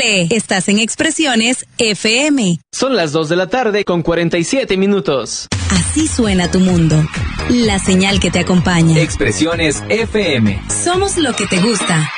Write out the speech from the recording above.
¡Súbele! Estás en Expresiones FM. Son las 2 de la tarde con 47 minutos. Así suena tu mundo. La señal que te acompaña. Expresiones FM. Somos lo que te gusta.